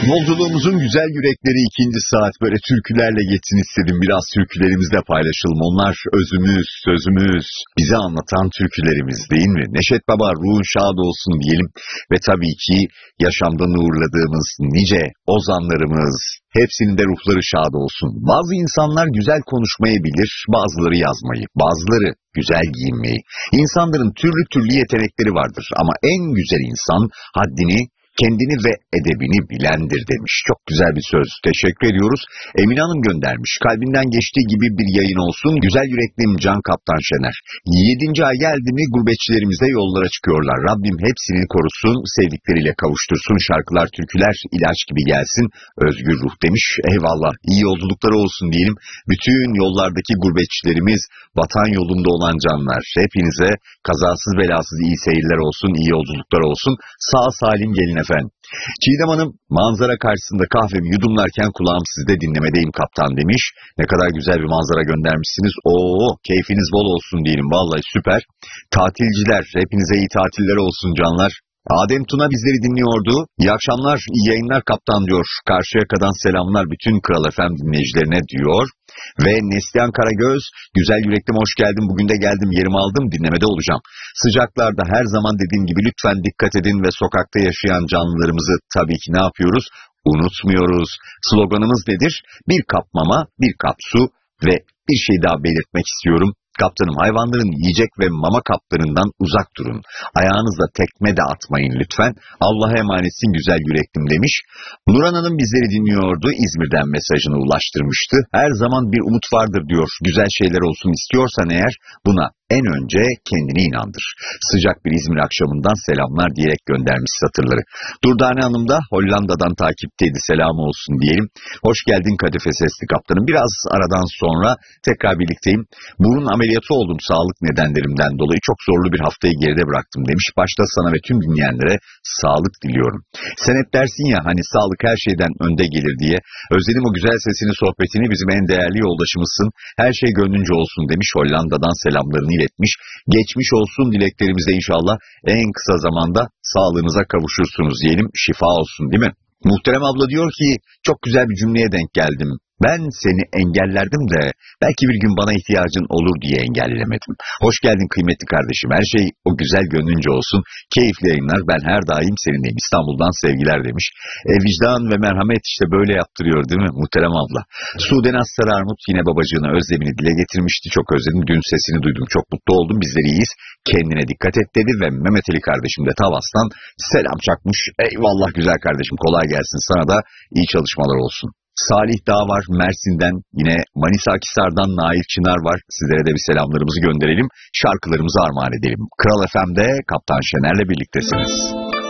Yolculuğumuzun güzel yürekleri ikinci saat böyle türkülerle geçsin istedim. Biraz türkülerimizle paylaşalım. Onlar özümüz, sözümüz, bize anlatan türkülerimiz değil mi? Neşet Baba ruhun şad olsun diyelim. Ve tabii ki yaşamdan uğurladığımız nice ozanlarımız, hepsinin de ruhları şad olsun. Bazı insanlar güzel konuşmayı bilir, bazıları yazmayı, bazıları güzel giyinmeyi. İnsanların türlü türlü yetenekleri vardır ama en güzel insan haddini, kendini ve edebini bilendir demiş. Çok güzel bir söz. Teşekkür ediyoruz. Emine Hanım göndermiş. Kalbinden geçtiği gibi bir yayın olsun. Güzel yüreklim Can Kaptan Şener. 7. ay geldi mi gurbetçilerimiz de yollara çıkıyorlar. Rabbim hepsini korusun, sevdikleriyle kavuştursun. Şarkılar, türküler ilaç gibi gelsin. Özgür ruh demiş. Eyvallah. İyi yolculukları olsun diyelim. Bütün yollardaki gurbetçilerimiz, vatan yolunda olan canlar. Hepinize kazasız belasız iyi seyirler olsun, iyi yolculuklar olsun. Sağ salim gelin efendim. Çiğdem Hanım manzara karşısında kahvemi yudumlarken kulağım sizde dinlemedeyim kaptan demiş. Ne kadar güzel bir manzara göndermişsiniz. Oo, keyfiniz bol olsun diyelim. Vallahi süper. Tatilciler, hepinize iyi tatiller olsun canlar. Adem Tuna bizleri dinliyordu. İyi akşamlar, iyi yayınlar kaptan diyor. Karşıyaka'dan selamlar bütün Kral FM dinleyicilerine diyor. Ve Neslihan Karagöz, güzel yüreklim hoş geldin, bugün de geldim, yerimi aldım, dinlemede olacağım. Sıcaklarda her zaman dediğim gibi lütfen dikkat edin ve sokakta yaşayan canlılarımızı tabii ki ne yapıyoruz? Unutmuyoruz. Sloganımız nedir? Bir kap mama, bir kap su ve bir şey daha belirtmek istiyorum. Kaptanım, hayvanların yiyecek ve mama kaplarından uzak durun. Ayağınızla tekme de atmayın lütfen. Allah'a emanetsin güzel yüreklim demiş. Nurhan Hanım bizleri dinliyordu. İzmir'den mesajını ulaştırmıştı. Her zaman bir umut vardır diyor. Güzel şeyler olsun istiyorsan eğer buna en önce kendini inandır. Sıcak bir İzmir akşamından selamlar diyerek göndermiş satırları. Durdane Hanım da Hollanda'dan takipteydi. Selam olsun diyelim. Hoş geldin Kadife Sesli Kaptanım. Biraz aradan sonra tekrar birlikteyim. Burun ameliyatı oldum sağlık nedenlerimden dolayı. Çok zorlu bir haftayı geride bıraktım demiş. Başta sana ve tüm dinleyenlere sağlık diliyorum. Sen hep dersin ya hani sağlık her şeyden önde gelir diye. Özledim o güzel sesini, sohbetini, bizim en değerli yoldaşımızsın. Her şey gönlünce olsun demiş. Hollanda'dan selamlarını iletmiş. Geçmiş olsun dileklerimize inşallah en kısa zamanda sağlığınıza kavuşursunuz diyelim. Şifa olsun değil mi? Muhterem abla diyor ki çok güzel bir cümleye denk geldim. Ben seni engellerdim de belki bir gün bana ihtiyacın olur diye engellemedim. Hoş geldin kıymetli kardeşim. Her şey o güzel gönlünce olsun. Keyifli yayınlar. Ben her daim seninleyim. İstanbul'dan sevgiler demiş. Vicdan ve merhamet işte böyle yaptırıyor değil mi muhterem abla? Suden Astar Armut yine babacığına özlemini dile getirmişti. Çok özledim. Dün sesini duydum. Çok mutlu oldum. Bizler iyiyiz. Kendine dikkat et dedi ve Mehmet Ali kardeşim de Tavas'tan selam çakmış. Eyvallah güzel kardeşim. Kolay gelsin. Sana da iyi çalışmalar olsun. Salih Dağ var Mersin'den, yine Manisa Akhisar'dan Nail Çınar var. Sizlere de bir selamlarımızı gönderelim. Şarkılarımızı armağan edelim. Kral FM'de Kaptan Şener'le birliktesiniz.